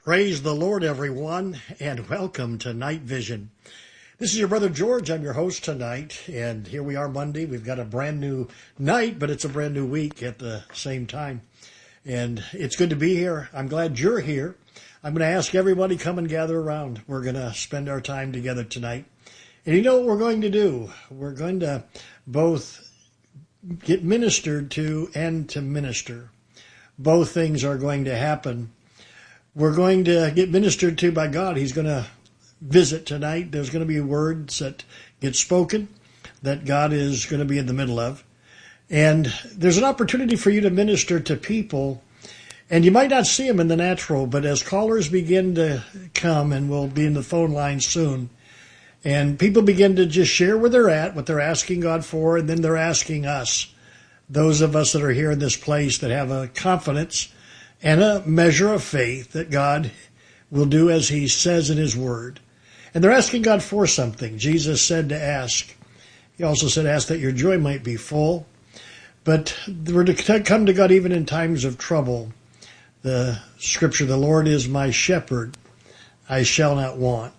Praise the Lord, everyone, and welcome to Night Vision. This is your brother George. I'm your host tonight, and here we are Monday. We've got a brand new night, but it's a brand new week at the same time. And it's good to be here. I'm glad you're here. I'm going to ask everybody come and gather around. We're going to spend our time together tonight. And you know what we're going to do? We're going to both get ministered to and to minister. Both things are going to happen. We're going to get ministered to by God. He's going to visit tonight. There's going to be words that get spoken that God is going to be in the middle of. And there's an opportunity for you to minister to people. And you might not see them in the natural, but as callers begin to come, and we'll be in the phone line soon, and people begin to just share where they're at, what they're asking God for, and then they're asking us, those of us that are here in this place that have a confidence and a measure of faith that God will do as He says in His Word. And they're asking God for something. Jesus said to ask. He also said, ask that your joy might be full. But we're to come to God even in times of trouble. The scripture, the Lord is my shepherd, I shall not want.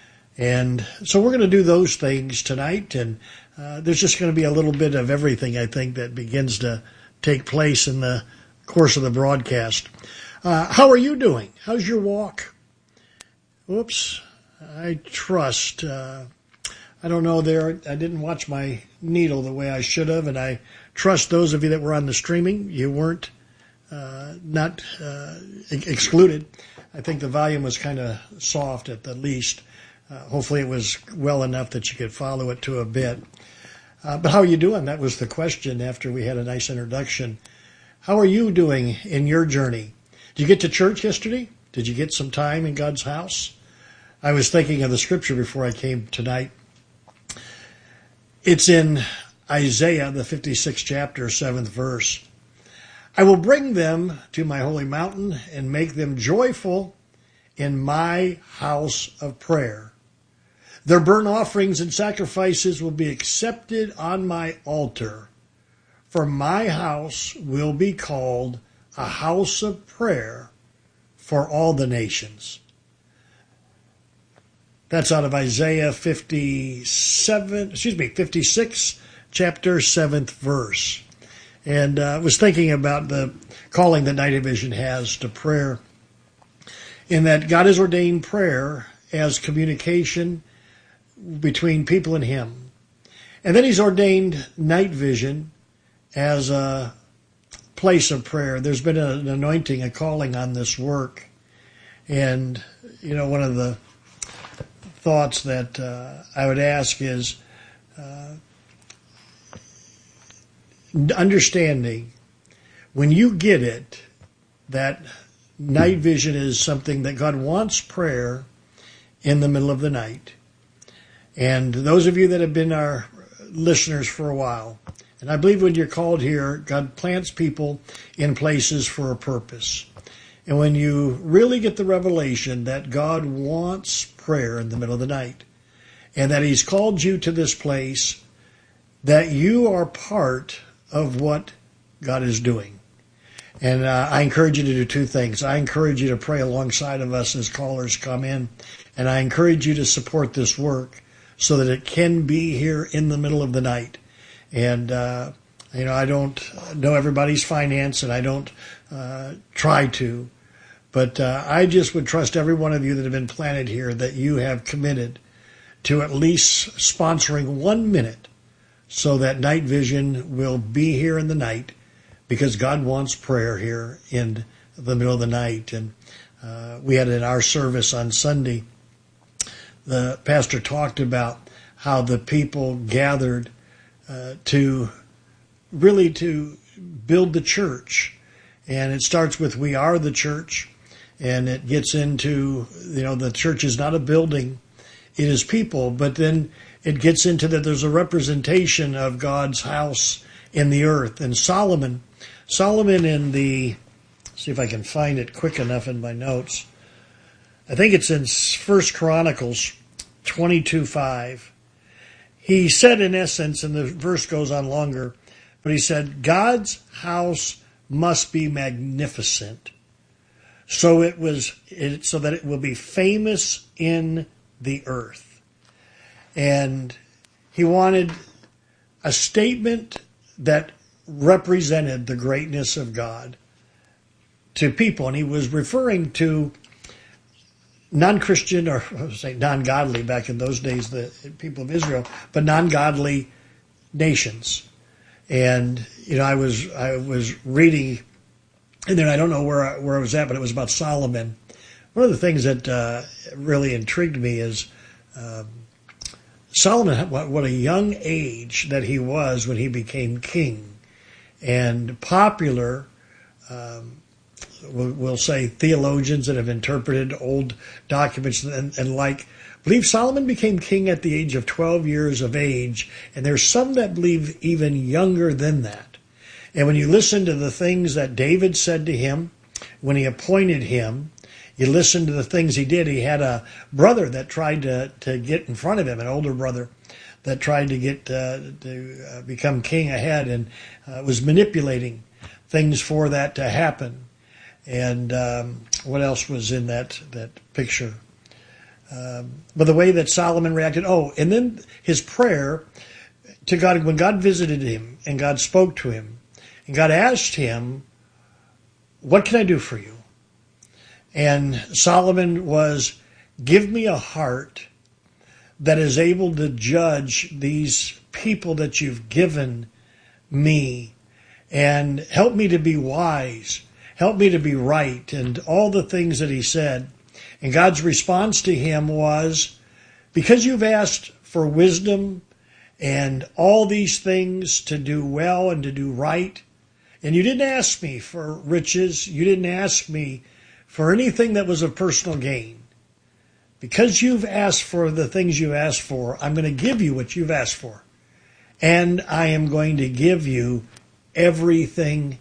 And so we're going to do those things tonight. And there's just going to be a little bit of everything, I think, that begins to take place in the course of the broadcast. How are you doing? How's your walk? Oops, I trust. I don't know there. I didn't watch my needle the way I should have, and I trust those of you that were on the streaming, you weren't not excluded. I think the volume was kind of soft at the least. Hopefully it was well enough that you could follow it to a bit. But how are you doing? That was the question after we had a nice introduction. How are you doing in your journey? Did you get to church yesterday? Did you get some time in God's house? I was thinking of the scripture before I came tonight. It's in Isaiah, the 56th chapter, 7th verse. I will bring them to my holy mountain and make them joyful in my house of prayer. Their burnt offerings and sacrifices will be accepted on my altar. For my house will be called a house of prayer for all the nations. That's out of Isaiah 56, chapter 7th verse. And I was thinking about the calling that Night Vision has to prayer, in that God has ordained prayer as communication between people and Him. And then He's ordained Night Vision as a place of prayer. There's been an anointing, a calling on this work. And, you know, one of the thoughts that I would ask is understanding when you get it, that night vision is something that God wants prayer in the middle of the night. And those of you that have been our listeners for a while, and I believe when you're called here, God plants people in places for a purpose. And when you really get the revelation that God wants prayer in the middle of the night, and that He's called you to this place, that you are part of what God is doing. And I encourage you to do two things. I encourage you to pray alongside of us as callers come in, and I encourage you to support this work so that it can be here in the middle of the night. And, I don't know everybody's finance, and I don't try to. But I just would trust every one of you that have been planted here that you have committed to at least sponsoring 1 minute so that Night Vision will be here in the night, because God wants prayer here in the middle of the night. And we had in our service on Sunday, the pastor talked about how the people gathered to build the church. And it starts with we are the church, and it gets into, the church is not a building, it is people. But then it gets into that there's a representation of God's house in the earth. And Solomon in see if I can find it quick enough in my notes. I think it's in 1 Chronicles 22:5. He said, in essence, and the verse goes on longer, but he said, God's house must be magnificent. so so that it will be famous in the earth. And he wanted a statement that represented the greatness of God to people. And he was referring to non-Christian, or I would say non-godly back in those days, the people of Israel, but non-godly nations. And, I was reading, and then I don't know where I was at, but it was about Solomon. One of the things that really intrigued me is Solomon, what a young age that he was when he became king. And popular, we'll say theologians that have interpreted old documents and believe Solomon became king at the age of 12 years of age, and there's some that believe even younger than that. And when you listen to the things that David said to him when he appointed him, you listen to the things he did. He had a brother that tried to get in front of him, an older brother that tried to get to become king ahead, and was manipulating things for that to happen. And what else was in that picture? But the way that Solomon reacted. Oh, and then his prayer to God, when God visited him and God spoke to him, and God asked him, "What can I do for you?" And Solomon was, "Give me a heart that is able to judge these people that you've given me, and help me to be wise, help me to be right," and all the things that he said. And God's response to him was, "Because you've asked for wisdom and all these things to do well and to do right, and you didn't ask me for riches, you didn't ask me for anything that was of personal gain. Because you've asked for the things you asked for, I'm going to give you what you've asked for. And I am going to give you everything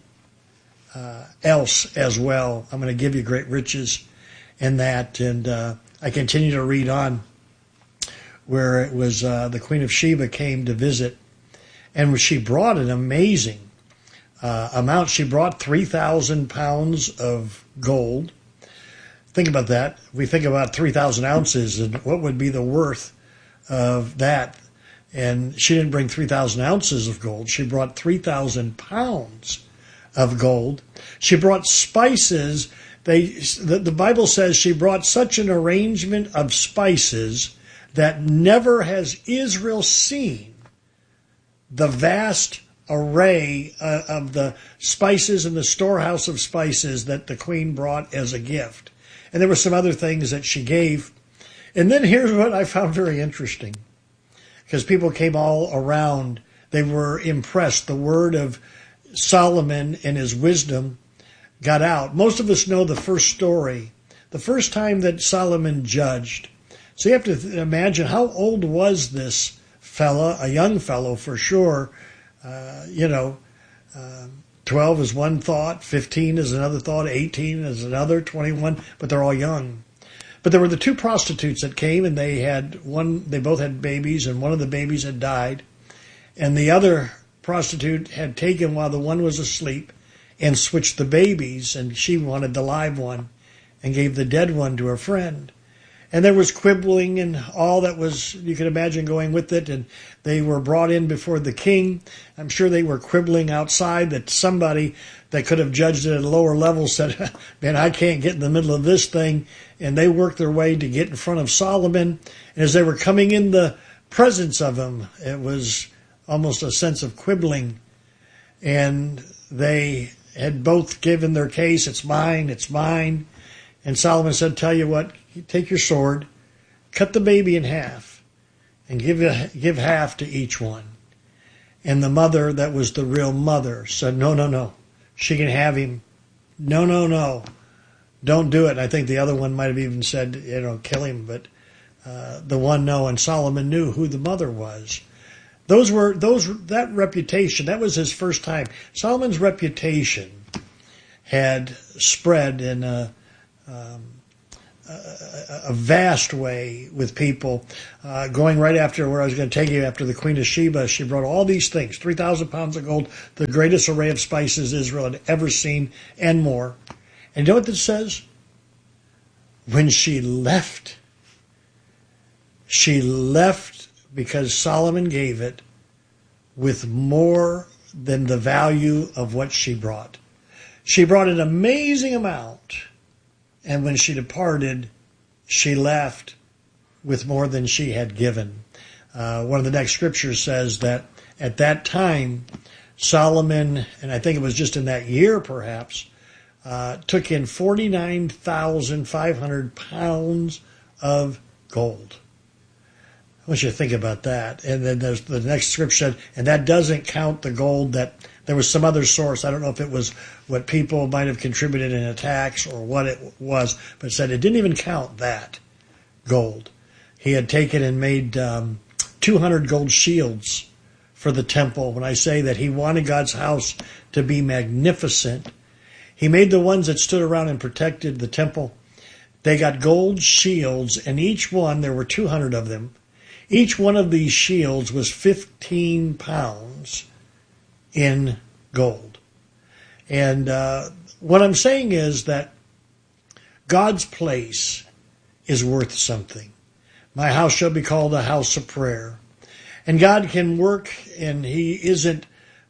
else as well. I'm going to give you great riches in that." And I continue to read on where it was the Queen of Sheba came to visit, and she brought an amazing amount. She brought 3,000 pounds of gold. Think about that. We think about 3,000 ounces and what would be the worth of that. And she didn't bring 3,000 ounces of gold. She brought 3,000 pounds of gold. She brought spices. The Bible says she brought such an arrangement of spices that never has Israel seen the vast array of the spices in the storehouse of spices that the queen brought as a gift. And there were some other things that she gave. And then here's what I found very interesting, because people came all around. They were impressed. The word of Solomon and his wisdom got out. Most of us know the first story, the first time that Solomon judged. So you have to imagine, how old was this fella? A young fellow for sure. 12 is one thought, 15 is another thought, 18 is another, 21, but they're all young. But there were the two prostitutes that came, and they both had babies, and one of the babies had died. And the other prostitute had taken, while the one was asleep, and switched the babies, and she wanted the live one and gave the dead one to her friend. And there was quibbling and all that was, you can imagine, going with it. And they were brought in before the king. I'm sure they were quibbling outside, that somebody that could have judged it at a lower level said, "Man, I can't get in the middle of this thing." And they worked their way to get in front of Solomon. And as they were coming in the presence of him, it was almost a sense of quibbling. And they had both given their case. "It's mine, it's mine." And Solomon said, "Tell you what, take your sword, cut the baby in half, and give half to each one." And the mother, that was the real mother, said, No. She can have him. No. Don't do it." And I think the other one might have even said, "Kill him." But the one, no. And Solomon knew who the mother was. That reputation, that was his first time. Solomon's reputation had spread in a vast way with people. Going right after where I was going to take you, after the Queen of Sheba, she brought all these things, 3,000 pounds of gold, the greatest array of spices Israel had ever seen, and more. And you know what this says? when she left because Solomon gave it with more than the value of what she brought. She brought an amazing amount, and when she departed, she left with more than she had given. One of the next scriptures says that at that time, Solomon, and I think it was just in that year perhaps, took in 49,500 pounds of gold. I want you to think about that. And then there's the next scripture said, and that doesn't count the gold that there was some other source. I don't know if it was what people might have contributed in a tax or what it was, but it said it didn't even count that gold. He had taken and made 200 gold shields for the temple. When I say that he wanted God's house to be magnificent, he made the ones that stood around and protected the temple. They got gold shields, and each one, there were 200 of them, each one of these shields was 15 pounds in gold. And what I'm saying is that God's place is worth something. My house shall be called a house of prayer. And God can work, and he isn't,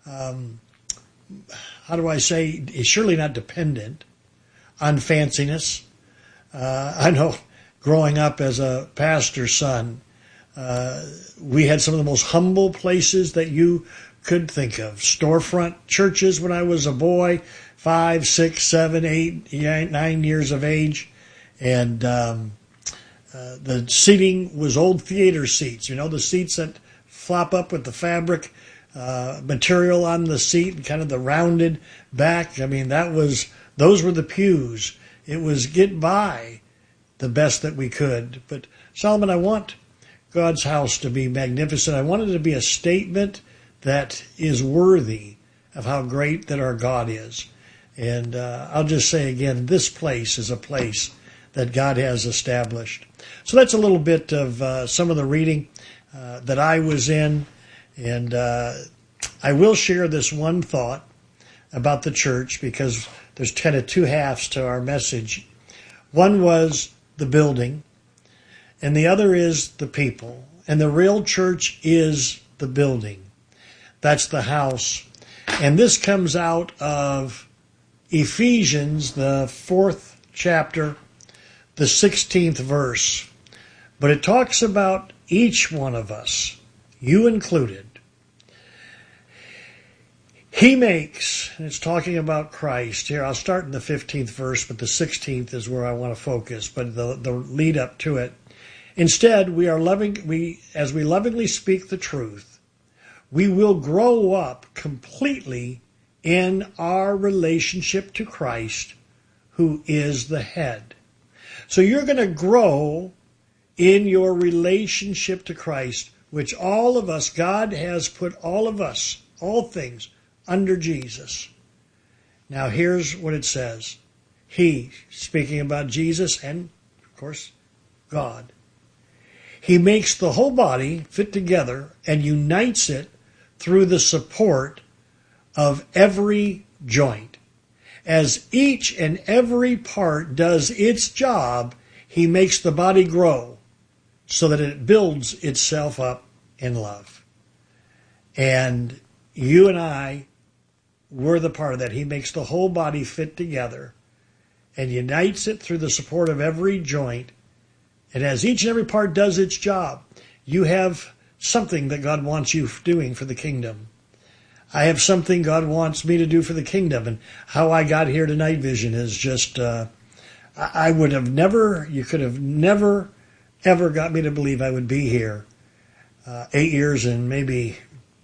he's surely not dependent on fanciness. I know growing up as a pastor's son, we had some of the most humble places that you could think of. Storefront churches when I was a boy, 5, 6, 7, 8, 9 years of age. And the seating was old theater seats, the seats that flop up with the fabric material on the seat and kind of the rounded back. I mean, those were the pews. It was get by the best that we could. But Solomon, I want God's house to be magnificent. I want it to be a statement that is worthy of how great that our God is. And I'll just say again, this place is a place that God has established. So that's a little bit of some of the reading that I was in. And I will share this one thought about the church because there's kind of two halves to our message. One was the building, and the other is the people. And the real church is the building. That's the house. And this comes out of Ephesians, the 4th chapter, the 16th verse. But it talks about each one of us, you included. He makes, and it's talking about Christ. Here, I'll start in the 15th verse, but the 16th is where I want to focus, but the lead up to it. Instead, as we lovingly speak the truth, we will grow up completely in our relationship to Christ, who is the head. So you're going to grow in your relationship to Christ, which all of us, God has put all of us, all things, under Jesus. Now here's what it says. He, speaking about Jesus and, of course, God, he makes the whole body fit together and unites it through the support of every joint. As each and every part does its job, he makes the body grow so that it builds itself up in love. And you and I, we're the part of that. He makes the whole body fit together and unites it through the support of every joint. And as each and every part does its job, you have something that God wants you doing for the kingdom. I have something God wants me to do for the kingdom. And how I got here to Night Vision is just, I would have never, you could have never, ever got me to believe I would be here 8 years and maybe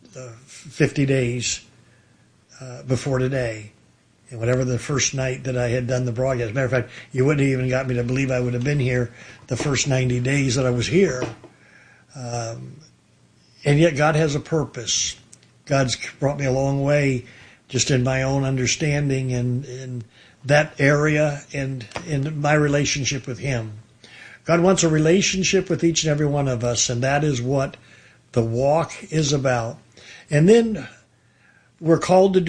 50 days before today. And whatever the first night that I had done the broadcast. As a matter of fact, you wouldn't have even got me to believe I would have been here the first 90 days that I was here. And yet God has a purpose. God's brought me a long way just in my own understanding and in that area and in my relationship with Him. God wants a relationship with each and every one of us, and that is what the walk is about. And then we're called to do